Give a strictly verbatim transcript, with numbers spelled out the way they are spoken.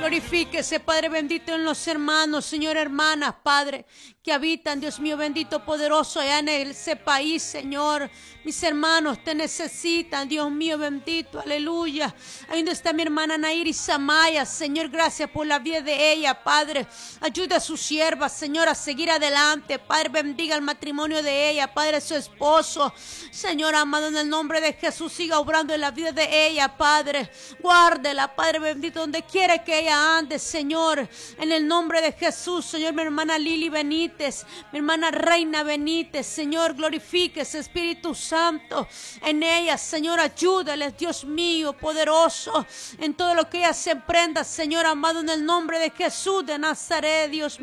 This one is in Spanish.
Glorifíquese, Padre bendito, en los hermanos, Señor, hermanas, Padre, que habitan, Dios mío, bendito, poderoso, allá en ese país, Señor. Mis hermanos te necesitan, Dios mío, bendito, aleluya. Ahí donde está mi hermana Nairi Samaya, Señor, gracias por la vida de ella, Padre. Ayuda a su sierva, Señor, a seguir adelante, Padre, bendiga el matrimonio de ella, Padre, su esposo. Señor amado, en el nombre de Jesús, siga obrando en la vida de ella, Padre. Guárdela, Padre bendito, donde quiera que ella ande, Señor. En el nombre de Jesús, Señor, mi hermana Lili Benítez, mi hermana Reina Benítez, Señor, glorifíquese, Espíritu Santo, en ella, Señor, ayúdales, Dios mío, poderoso, en todo lo que ella se emprenda, Señor amado, en el nombre de Jesús de Nazaret, Dios mío.